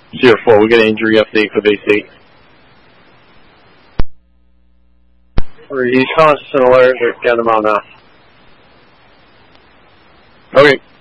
Sierra 4, we got an injury update for BC. He's constant alert. They're getting him out now. Okay.